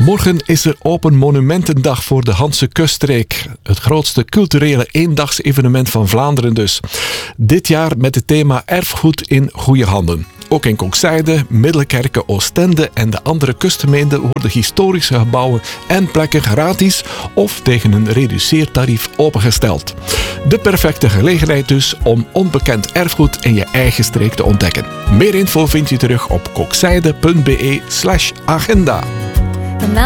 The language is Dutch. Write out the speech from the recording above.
Morgen is er Open Monumentendag voor de Hanse Kuststreek. Het grootste culturele eendagsevenement van Vlaanderen dus. Dit jaar met het thema erfgoed in goede handen. Ook in Koksijde, Middelkerke, Oostende en de andere kustgemeenten worden historische gebouwen en plekken gratis of tegen een reduceerd tarief opengesteld. De perfecte gelegenheid dus om onbekend erfgoed in je eigen streek te ontdekken. Meer info vind je terug op kokzijde.be/agenda.